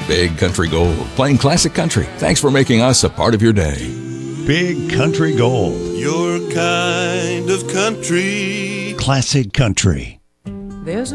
Big Country Gold, playing classic country. Thanks for making us a part of your day. Big Country Gold. Your kind of country. Classic country. There's